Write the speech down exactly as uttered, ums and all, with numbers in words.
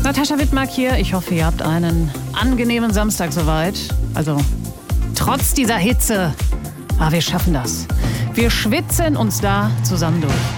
Natascha Wittmark hier. Ich hoffe, ihr habt einen angenehmen Samstag soweit. Also, trotz dieser Hitze. Aber wir schaffen das. Wir schwitzen uns da zusammen durch.